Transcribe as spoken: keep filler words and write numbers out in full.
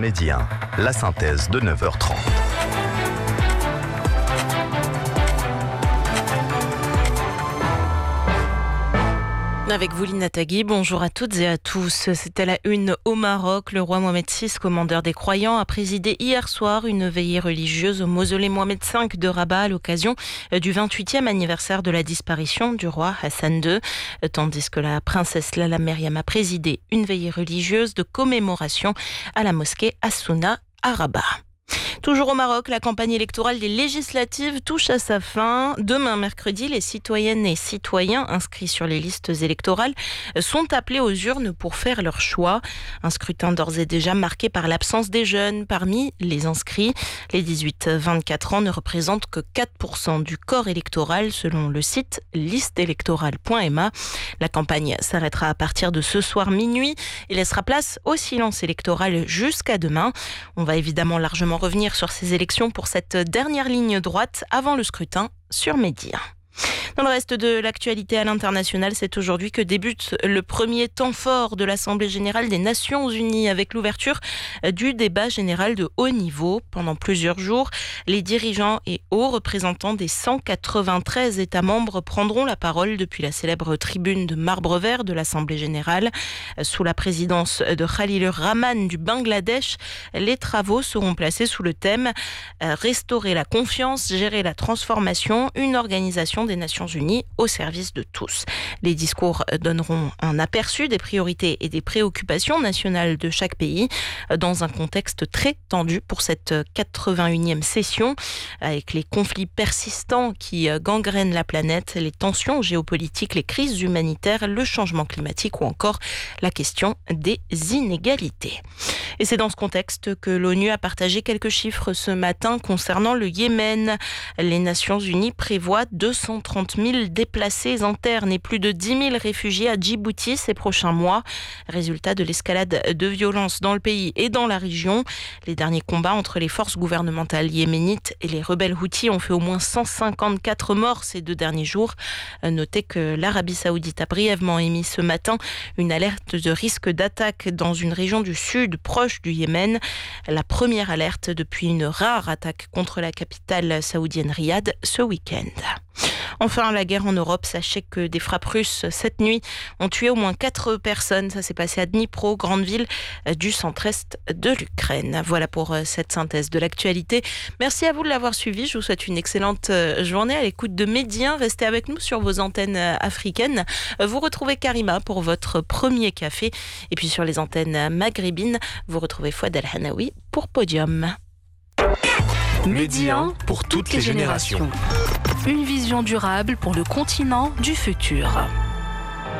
Médien, la synthèse de neuf heures trente. Avec vous, Lina Tagui, bonjour à toutes et à tous. C'était la une au Maroc. Le roi Mohamed six, commandeur des croyants, a présidé hier soir une veillée religieuse au mausolée Mohamed cinq de Rabat à l'occasion du vingt-huitième anniversaire de la disparition du roi Hassan deux, tandis que la princesse Lala Meriem a présidé une veillée religieuse de commémoration à la mosquée As-Souna à Rabat. Toujours au Maroc, la campagne électorale des législatives touche à sa fin. Demain, mercredi, les citoyennes et citoyens inscrits sur les listes électorales sont appelés aux urnes pour faire leur choix. Un scrutin d'ores et déjà marqué par l'absence des jeunes. Parmi les inscrits, les dix-huit à vingt-quatre ans ne représentent que quatre pour cent du corps électoral selon le site liste électorale point m a. La campagne s'arrêtera à partir de ce soir minuit et laissera place au silence électoral jusqu'à demain. On va évidemment largement revenir sur ces élections pour cette dernière ligne droite avant le scrutin sur Média. Dans le reste de l'actualité à l'international, c'est aujourd'hui que débute le premier temps fort de l'Assemblée générale des Nations unies avec l'ouverture du débat général de haut niveau. Pendant plusieurs jours, les dirigeants et hauts représentants des cent quatre-vingt-treize États membres prendront la parole depuis la célèbre tribune de marbre vert de l'Assemblée générale. Sous la présidence de Khalilur Rahman du Bangladesh, les travaux seront placés sous le thème « Restaurer la confiance, gérer la transformation, une organisation des Nations Unies au service de tous ». Les discours donneront un aperçu des priorités et des préoccupations nationales de chaque pays dans un contexte très tendu pour cette quatre-vingt-unième session, avec les conflits persistants qui gangrènent la planète, les tensions géopolitiques, les crises humanitaires, le changement climatique ou encore la question des inégalités. Et c'est dans ce contexte que l'ONU a partagé quelques chiffres ce matin concernant le Yémen. Les Nations Unies prévoient deux cent trente mille déplacés internes et plus de dix mille réfugiés à Djibouti ces prochains mois. Résultat de l'escalade de violence dans le pays et dans la région. Les derniers combats entre les forces gouvernementales yéménites et les rebelles houthis ont fait au moins cent cinquante-quatre morts ces deux derniers jours. Notez que l'Arabie Saoudite a brièvement émis ce matin une alerte de risque d'attaque dans une région du sud proche du Yémen. La première alerte depuis une rare attaque contre la capitale saoudienne Riyad ce week-end. Enfin, la guerre en Europe, sachez que des frappes russes cette nuit ont tué au moins quatre personnes. Ça s'est passé à Dnipro, grande ville du centre-est de l'Ukraine. Voilà pour cette synthèse de l'actualité. Merci à vous de l'avoir suivi. Je vous souhaite une excellente journée à l'écoute de Médien. Restez avec nous sur vos antennes africaines. Vous retrouvez Karima pour votre premier café. Et puis sur les antennes maghrébines, vous retrouvez Fouad El-Hanaoui pour Podium. Médien pour toutes les générations. Une vision durable pour le continent du futur.